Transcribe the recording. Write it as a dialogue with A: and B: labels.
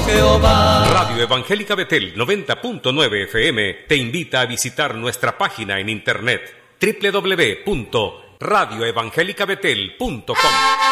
A: Jehová.
B: Radio Evangélica Betel 90.9 FM te invita a visitar nuestra página en internet www.radioevangelicabetel.com.